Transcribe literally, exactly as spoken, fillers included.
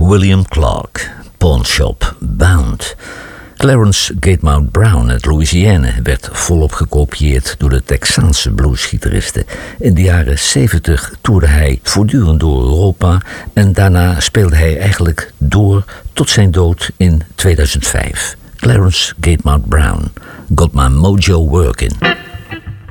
William Clark, Pawn Shop Bound. Clarence Gatemouth Brown uit Louisiana werd volop gekopieerd door de Texaanse bluesgitaristen. In de jaren zeventig toerde hij voortdurend door Europa en daarna speelde hij eigenlijk door tot zijn dood in tweeduizend vijf. Clarence Gatemouth Brown, Got My Mojo Workin'.